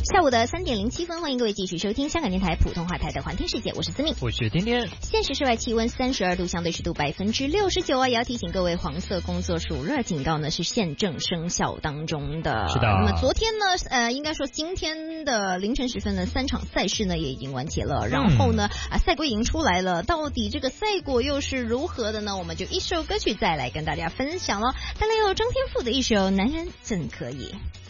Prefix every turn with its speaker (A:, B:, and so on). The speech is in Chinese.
A: 下午的3:07，欢迎各位继续收听香港电台普通话台的环听世界，我是思敏，
B: 我是天天。
A: 现时室外气温32度，相对湿度69%啊，也要提醒各位，黄色工作暑热警告呢是现正生效当中的。
B: 是的。
A: 那么昨天呢，应该说今天的凌晨时分呢，3场赛事呢也已经完结了，然后呢，赛果已经出来了，到底这个赛果又是如何的呢？我们就一首歌曲再来跟大家分享了，带来有张天赋的一首《男人怎可以》。